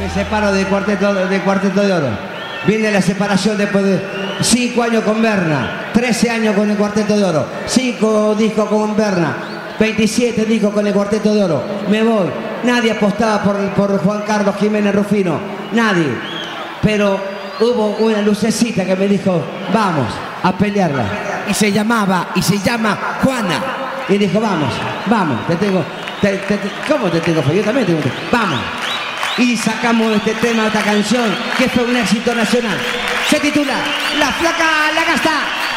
me separo de Cuarteto de Oro. Viene la separación después de 5 años con Berna, 13 años con el Cuarteto de Oro, 5 discos con Berna, 27 discos con el Cuarteto de Oro. Me voy. Nadie apostaba por Juan Carlos Jiménez Rufino, nadie. Pero hubo una lucecita que me dijo, vamos a pelearla. Y se llama Juana. Y dijo, vamos, ¿cómo te tengo fe? Yo también tengo fe. Vamos. Y sacamos este tema, esta canción, que fue un éxito nacional. Se titula La Flaca La Gasta.